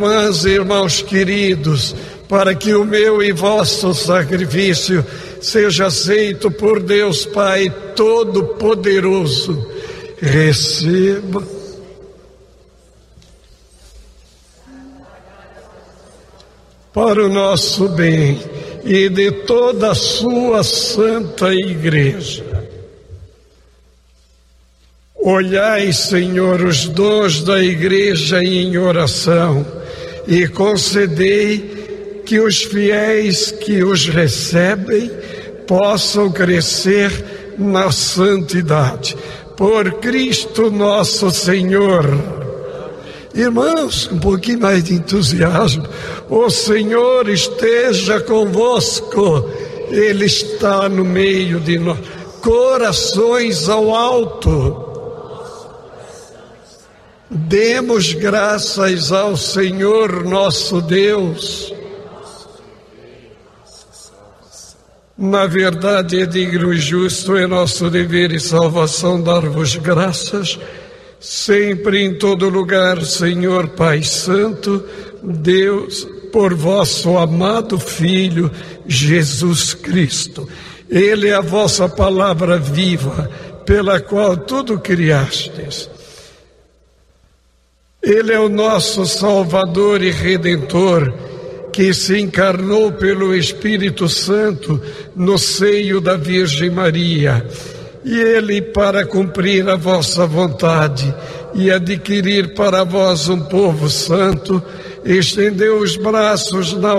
Mas, irmãos queridos, para que o meu e vosso sacrifício seja aceito por Deus Pai Todo-Poderoso, receba para o nosso bem e de toda a sua santa igreja. Olhai, Senhor, os dons da igreja em oração e concedei que os fiéis que os recebem possam crescer na santidade. Por Cristo nosso Senhor. Irmãos, um pouquinho mais de entusiasmo. O Senhor esteja convosco. Ele está no meio de nós. Corações ao alto. Demos graças ao Senhor nosso Deus. Na verdade, é digno e justo, é nosso dever e salvação dar-vos graças, sempre em todo lugar, Senhor Pai Santo, Deus, por vosso amado Filho, Jesus Cristo. Ele é a vossa palavra viva, pela qual tudo criastes. Ele é o nosso Salvador e Redentor, que se encarnou pelo Espírito Santo no seio da Virgem Maria. E Ele, para cumprir a vossa vontade e adquirir para vós um povo santo, estendeu os braços na